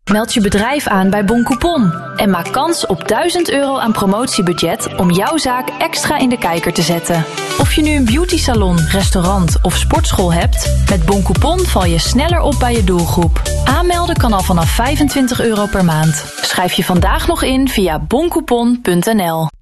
Meld je bedrijf aan bij Boncoupon en maak kans op €1000 aan promotiebudget om jouw zaak extra in de kijker te zetten. Of je nu een beautysalon, restaurant of sportschool hebt, met Boncoupon val je sneller op bij je doelgroep. Aanmelden kan al vanaf €25 per maand. Schrijf je vandaag nog in via boncoupon.nl.